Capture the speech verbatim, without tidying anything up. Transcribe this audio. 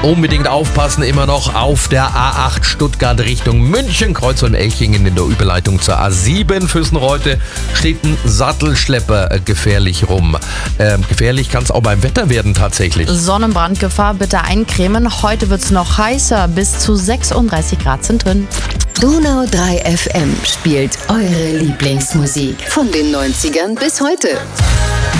Unbedingt aufpassen, immer noch auf der A acht Stuttgart Richtung München, Kreuzholm-Elchingen in der Überleitung zur A sieben Füssenreute steht ein Sattelschlepper äh, gefährlich rum. Ähm, gefährlich kann es auch beim Wetter werden tatsächlich. Sonnenbrandgefahr bitte eincremen. Heute wird es noch heißer, bis zu sechsunddreißig Grad sind drin. Donau drei F M spielt eure Lieblingsmusik von den neunzigern bis heute.